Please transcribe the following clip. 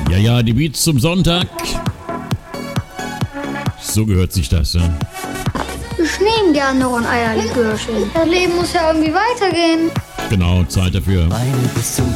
Ja, die Beats zum Sonntag. So gehört sich das, ja. Ich nehme gerne noch ein Eierlikörchen. Das Leben muss ja irgendwie weitergehen. Genau, Zeit dafür. Weine bis zum